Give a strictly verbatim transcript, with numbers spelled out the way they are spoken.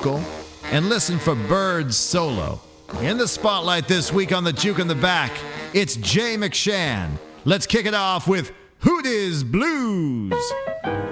vocal and listen for Bird's solo. In the spotlight this week on the Juke in the Back, it's Jay McShann. Let's kick it off with Hoot Is Blues.